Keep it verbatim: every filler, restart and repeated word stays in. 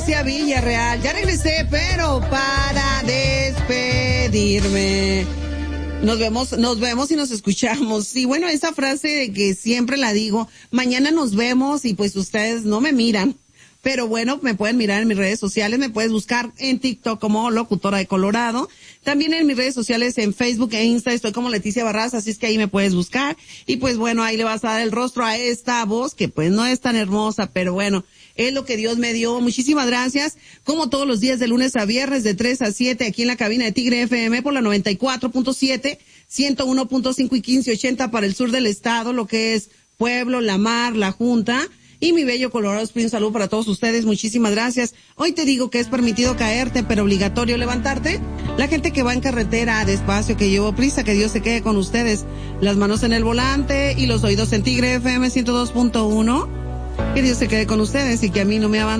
Hacia Villarreal. Ya regresé, pero para despedirme. Nos vemos, nos vemos y nos escuchamos. Y bueno, esa frase de que siempre la digo, mañana nos vemos y pues ustedes no me miran. Pero bueno, me pueden mirar en mis redes sociales, me puedes buscar en TikTok como Locutora de Colorado. También en mis redes sociales en Facebook e Insta estoy como Leticia Barras, así es que ahí me puedes buscar. Y pues bueno, ahí le vas a dar el rostro a esta voz que pues no es tan hermosa, pero bueno, es lo que Dios me dio. Muchísimas gracias. Como todos los días de lunes a viernes de tres a siete aquí en la cabina de Tigre F M por la noventa y cuatro punto siete, ciento uno punto cinco y quince ochenta para el sur del estado, lo que es Pueblo, La Mar, La Junta. Y mi bello Colorado Springs, salud para todos ustedes, muchísimas gracias. Hoy te digo que es permitido caerte, pero obligatorio levantarte. La gente que va en carretera, despacio, que llevo prisa, que Dios se quede con ustedes. Las manos en el volante y los oídos en Tigre F M ciento dos punto uno. Que Dios se quede con ustedes y que a mí no me abandonen.